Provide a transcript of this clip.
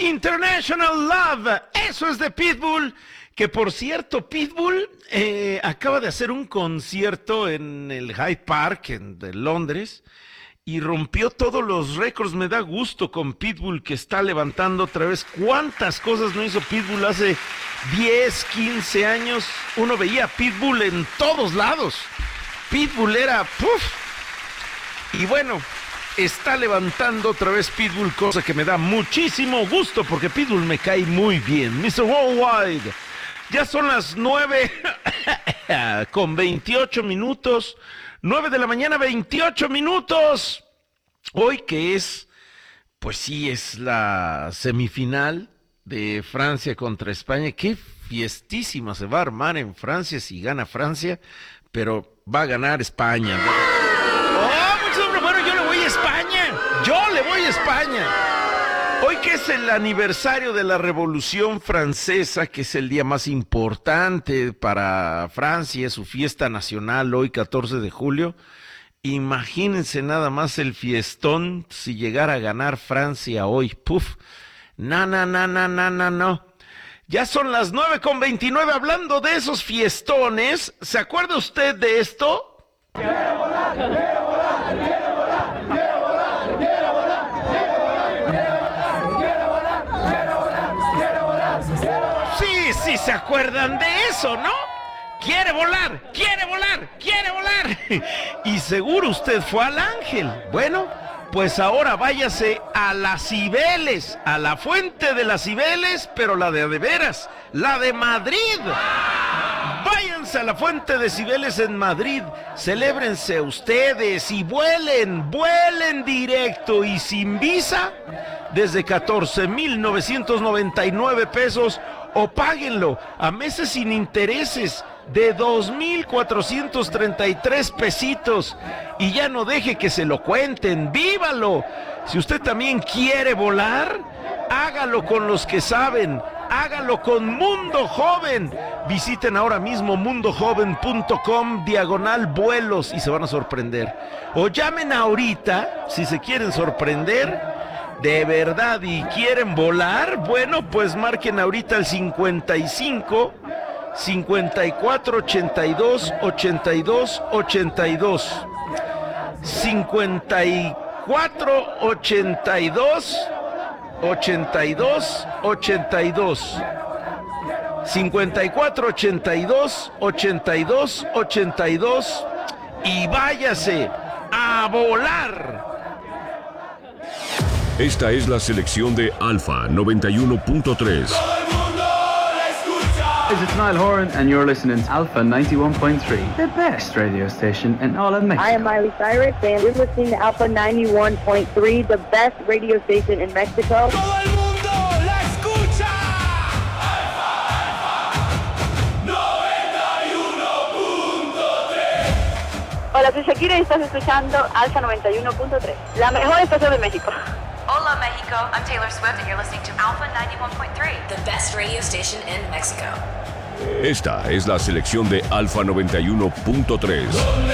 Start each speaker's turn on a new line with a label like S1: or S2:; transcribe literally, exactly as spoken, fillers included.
S1: International Love. Eso es de Pitbull. Que por cierto, Pitbull eh, acaba de hacer un concierto en el Hyde Park en, de Londres y rompió todos los récords. Me da gusto con Pitbull, que está levantando otra vez. ¿Cuántas cosas no hizo Pitbull hace diez, quince años? Uno veía a Pitbull en todos lados. Pitbull era... ¡puf! Y bueno, está levantando otra vez Pitbull, cosa que me da muchísimo gusto porque Pitbull me cae muy bien. mister Worldwide. Ya son las nueve con veintiocho minutos. nueve de la mañana, veintiocho minutos. Hoy que es, pues sí, es la semifinal de Francia contra España. Qué fiestísima se va a armar en Francia si gana Francia, pero va a ganar España. ¡Oh, mucho hombre! Bueno, yo le voy a España. Yo le voy a España. Hoy que es el aniversario de la Revolución Francesa, que es el día más importante para Francia, su fiesta nacional, hoy catorce de julio, imagínense nada más el fiestón si llegara a ganar Francia hoy. Puf, no, no, no, no, no, no, no. Ya son las nueve con veintinueve, hablando de esos fiestones, ¿se acuerda usted de esto? ¡Quiero volar, quiero volar, quiero volar, quiero volar, quiero volar! Sí, sí se acuerdan de eso, ¿no? Quiere volar, quiere volar, quiere volar. Y seguro usted fue al Ángel. Bueno, pues ahora váyase a las Cibeles, a la fuente de las Cibeles, pero la de de veras, la de Madrid. Váyanse a la fuente de Cibeles en Madrid, celébrense ustedes y vuelen, vuelen directo y sin visa desde catorce mil novecientos noventa y nueve pesos o páguenlo a meses sin intereses de dos mil cuatrocientos treinta y tres pesitos y ya no deje que se lo cuenten, vívalo. Si usted también quiere volar, hágalo con los que saben, hágalo con Mundo Joven. Visiten ahora mismo mundojoven punto com diagonal vuelos y se van a sorprender. O llamen ahorita si se quieren sorprender de verdad y quieren volar. Bueno, pues marquen ahorita el cincuenta y cinco, cincuenta y cuatro, ochenta y dos, ochenta y dos, ochenta y dos. cincuenta y cuatro, ochenta y dos, ochenta y dos, ochenta y dos. cincuenta y cuatro, ochenta y dos, ochenta y dos, ochenta y dos. Y váyase a volar.
S2: Esta es la selección de Alfa noventa y uno punto tres.
S3: This is Niall Horan, and you're listening to Alpha ninety-one point three, the best radio station in all of Mexico.
S4: I am Miley Cyrus, and you're listening to Alpha ninety-one point three, the best radio station in Mexico.
S5: ¡Todo el mundo la escucha! Alfa, Alfa, noventa y uno punto tres.
S4: Hola, soy Shakira y estás escuchando Alpha noventa y uno punto tres, la mejor estación de México.
S6: Hola, Mexico. I'm Taylor Swift, and you're listening to Alpha ninety-one point three, the best radio station in Mexico.
S2: Esta es la selección de Alfa noventa y uno punto tres.